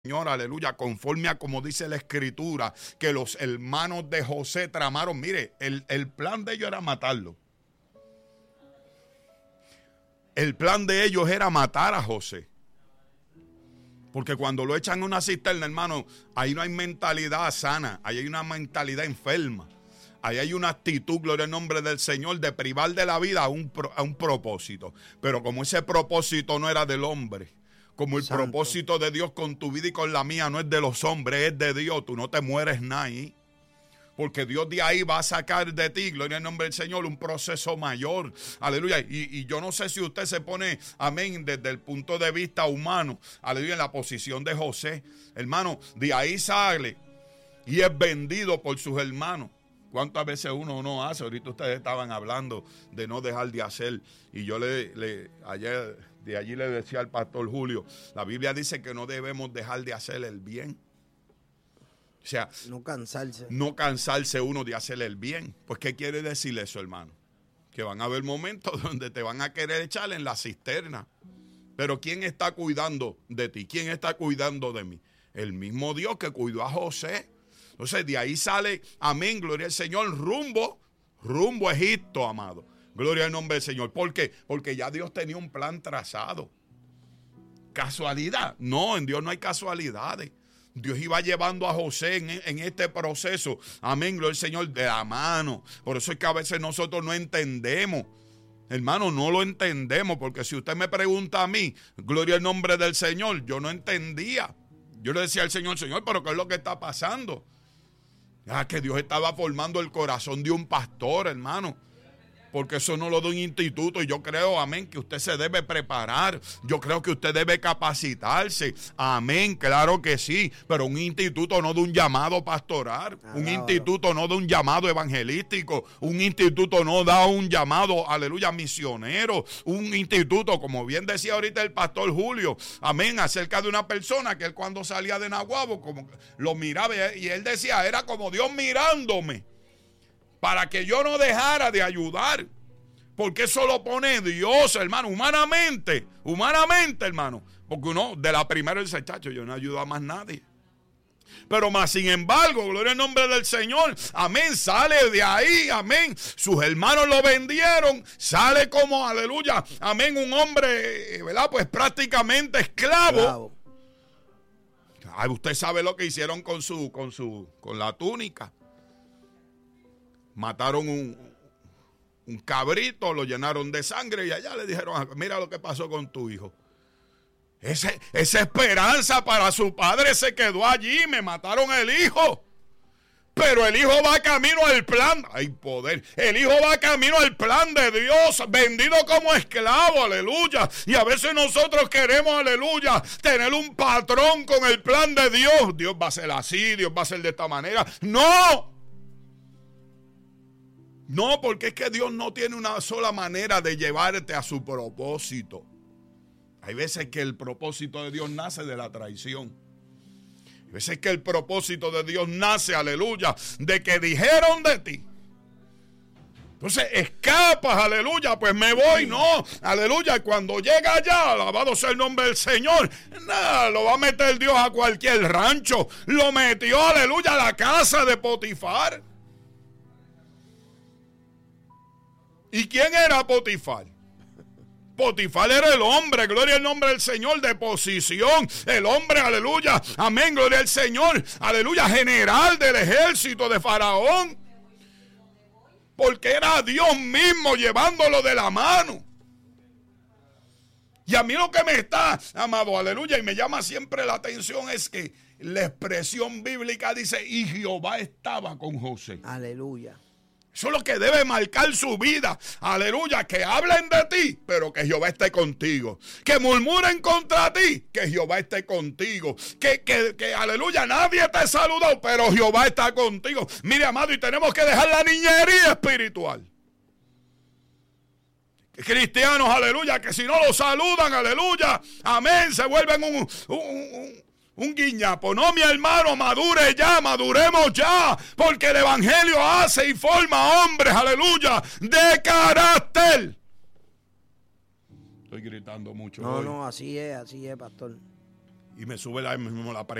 Señor, aleluya, conforme a como dice la Escritura, que los hermanos de José tramaron. Mire, el plan de ellos era matarlo. El plan de ellos era matar a José. Porque cuando lo echan en una cisterna, hermano, ahí no hay mentalidad sana, ahí hay una mentalidad enferma. Ahí hay una actitud, gloria al nombre del Señor, de privar de la vida a un propósito. Pero como ese propósito no era del hombre, como el Santo. propósito de Dios con tu vida y con la mía no es de los hombres, es de Dios, tú no te mueres nadie. Porque Dios de ahí va a sacar de ti, gloria al nombre del Señor, un proceso mayor. Aleluya. Y yo no sé si usted se pone, amén, desde el punto de vista humano, aleluya, en la posición de José. Hermano, de ahí sale y es vendido por sus hermanos. ¿Cuántas veces uno no hace? Ahorita ustedes estaban hablando de no dejar de hacer. Y yo ayer de allí le decía al pastor Julio, la Biblia dice que no debemos dejar de hacer el bien. O sea, no cansarse. No cansarse uno de hacer el bien. Pues, ¿qué quiere decir eso, hermano? Que van a haber momentos donde te van a querer echar en la cisterna. Pero ¿quién está cuidando de ti? ¿Quién está cuidando de mí? El mismo Dios que cuidó a José. Entonces, de ahí sale, amén, gloria al Señor, rumbo a Egipto, amado. Gloria al nombre del Señor. ¿Por qué? Porque ya Dios tenía un plan trazado. ¿Casualidad? No, en Dios no hay casualidades. Dios iba llevando a José en este proceso, amén, gloria al Señor, de la mano. Por eso es que a veces nosotros no entendemos, hermano, no lo entendemos, porque si usted me pregunta a mí, gloria al nombre del Señor, yo no entendía. Yo le decía al Señor, Señor, pero ¿qué es lo que está pasando? Que Dios estaba formando el corazón de un pastor, hermano. Porque eso no lo da un instituto y yo creo, amén, que usted se debe preparar. Yo creo que usted debe capacitarse. Amén, claro que sí. Pero un instituto no de un llamado pastoral. Un instituto no de un llamado evangelístico. Un instituto no da un llamado, aleluya, misionero. Un instituto, como bien decía ahorita el pastor Julio, amén, acerca de una persona que él cuando salía de Naguabo, como lo miraba y él decía, era como Dios mirándome. Para que yo no dejara de ayudar. Porque eso lo pone Dios, hermano, humanamente, hermano. Porque uno de la primera dice, chacho, yo no ayudo a más nadie. Pero más sin embargo, gloria al nombre del Señor, amén, sale de ahí, amén. Sus hermanos lo vendieron, sale como, aleluya, amén, un hombre, ¿verdad? Pues prácticamente esclavo. Ay, usted sabe lo que hicieron con la túnica. Mataron un cabrito, lo llenaron de sangre y allá le dijeron, mira lo que pasó con tu hijo. Esa esperanza para su padre se quedó allí, me mataron el hijo. Pero el hijo va camino al plan, hay poder, el hijo va camino al plan de Dios, vendido como esclavo, aleluya. Y a veces nosotros queremos, aleluya, tener un patrón con el plan de Dios. Dios va a ser así, Dios va a ser de esta manera. ¡No! No, porque es que Dios no tiene una sola manera de llevarte a su propósito. Hay veces que el propósito de Dios nace de la traición. Hay veces que el propósito de Dios nace, aleluya, de que dijeron de ti. Entonces escapas, aleluya, pues me voy, no, aleluya. Cuando llega allá, alabado sea el nombre del Señor, nada, lo va a meter Dios a cualquier rancho. Lo metió, aleluya, a la casa de Potifar. ¿Y quién era Potifar? Potifar era el hombre, gloria al nombre del Señor, de posición. El hombre, aleluya, amén, gloria al Señor, aleluya, general del ejército de Faraón. Porque era Dios mismo llevándolo de la mano. Y a mí lo que me está, amado, aleluya, y me llama siempre la atención es que la expresión bíblica dice, y Jehová estaba con José. Aleluya. Eso es lo que debe marcar su vida. Aleluya, que hablen de ti, pero que Jehová esté contigo. Que murmuren contra ti, que Jehová esté contigo. Que aleluya, nadie te saludó, pero Jehová está contigo. Mire, amado, y tenemos que dejar la niñería espiritual. Cristianos, aleluya, que si no los saludan, aleluya, amén, se vuelven un guiñapo. No, mi hermano, madure ya, maduremos ya, porque el evangelio hace y forma hombres, aleluya, de carácter. Estoy gritando mucho. No, así es, pastor. y me sube la